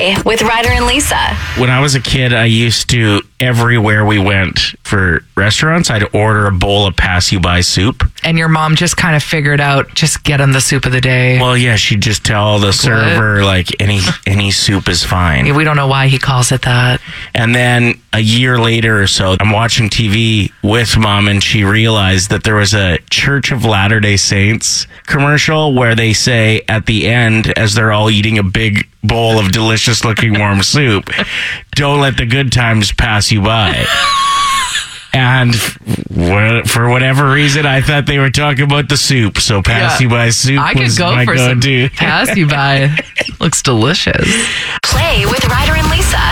Play with Ryder and Lisa. When I was a kid, I used to, everywhere we went for restaurants, I'd order a bowl of pass-you-by soup. And your mom just kind of figured out, just get him the soup of the day. Well, yeah, she'd just tell the server, like, any soup is fine. We don't know why he calls it that. And then a year later or so, I'm watching TV with Mom, and she realized that there was a Church of Latter-day Saints commercial where they say at the end, as they're all eating a big bowl of delicious-looking warm soup, "Don't let the good times pass you by." And for whatever reason, I thought they were talking about the soup. So pass you by soup was my go-to. Pass you by. Looks delicious. Play with Ryder and Lisa.